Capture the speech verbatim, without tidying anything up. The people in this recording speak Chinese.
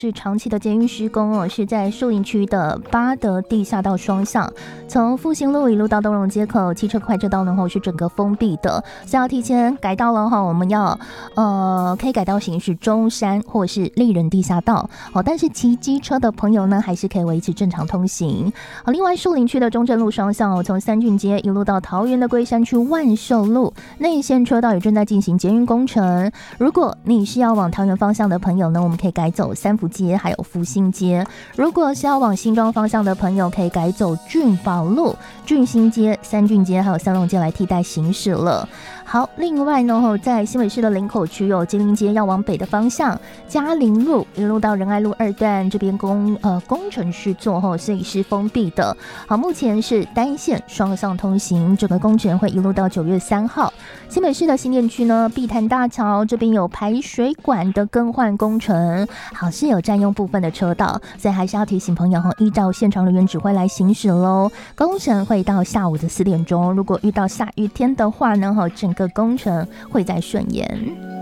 是长期的捷运施工哦，是在树林区的八德地下道双向，从复兴路一路到东荣街口，汽车快车道呢后是整个封闭的，所以要提前改道了哈。我们要呃可以改道行驶中山或是丽人地下道哦，但是骑机车的朋友呢还是可以维持正常通行。好，另外树林区的中正路双向哦，从三郡街一路到桃园的龟山区万寿路内线车道也正在进行捷运工程。如果你是要往桃园方向的朋友呢，我们可以改走三福街还有福兴街；如果是要往新庄方向的朋友，可以改走俊宝路、俊兴街、三郡街还有三龙街来替代行驶了。好，另外呢，在新北市的林口区有金陵街要往北的方向，嘉陵路一路到仁爱路二段这边工呃工程施作后，所以是封闭的。好，目前是单线双向通行，整个工程会一路到九月三号。新北市的新店区呢，碧潭大桥这边有排水管的更换工程，好是有占用部分的车道，所以还是要提醒朋友依照现场人员指挥来行驶喽。工程会到下午的四点钟，如果遇到下雨天的话呢，整个工程会在顺延。